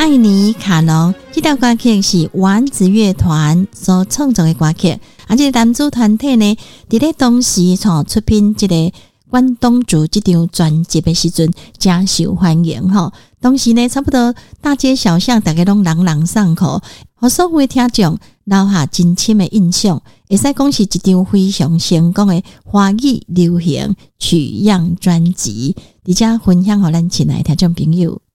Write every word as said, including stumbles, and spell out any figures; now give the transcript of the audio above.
爱你卡农，这条歌曲是丸子乐团所创作的歌曲，啊，这个男子团体呢，伫咧当时所出品这个关东煮这张专辑的时阵，真受欢迎吼。当时呢，差不多大街小巷大家拢朗朗上口，互所有的听众留下真深的印象。会使讲是一张非常成功的华语流行曲样专辑，而且分享给咱亲爱的听众朋友。